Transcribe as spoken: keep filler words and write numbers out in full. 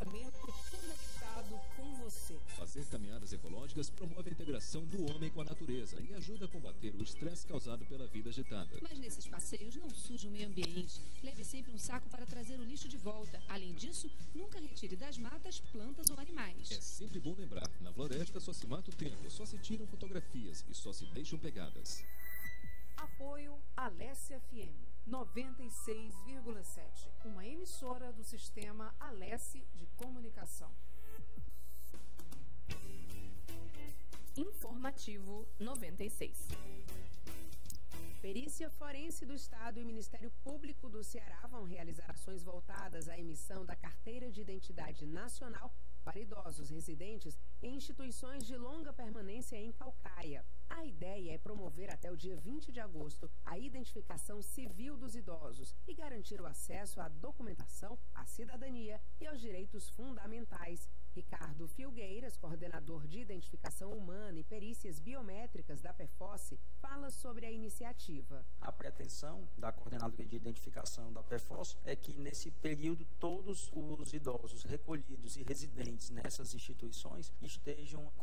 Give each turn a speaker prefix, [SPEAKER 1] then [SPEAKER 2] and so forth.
[SPEAKER 1] comportamento conectado com você.
[SPEAKER 2] Fazer caminhadas ecológicas promove a integração do homem com a natureza e ajuda a combater o estresse causado pela vida agitada.
[SPEAKER 3] Mas nesses passeios não suje o meio ambiente. Leve sempre um saco para trazer o lixo de volta. Além disso, nunca retire das matas plantas ou animais.
[SPEAKER 2] É sempre bom lembrar, na floresta só se mata o tempo, só se tiram fotografias e só se deixam pegadas.
[SPEAKER 1] Apoio Alesse F M noventa e seis vírgula sete, uma emissora do sistema Alesse de Comunicação.
[SPEAKER 4] Informativo noventa e seis.
[SPEAKER 5] Perícia Forense do Estado e Ministério Público do Ceará vão realizar ações voltadas à emissão da Carteira de Identidade Nacional para idosos residentes em instituições de longa permanência em Caucaia. A ideia é promover até o dia vinte de agosto a identificação civil dos idosos e garantir o acesso à documentação, à cidadania e aos direitos fundamentais. Ricardo Filgueiras, coordenador de Identificação Humana e Perícias Biométricas da PEFOSSE, fala sobre a iniciativa.
[SPEAKER 6] A pretensão da Coordenadoria de Identificação da PEFOSSE é que, nesse período, todos os idosos recolhidos e residentes nessas instituições estejam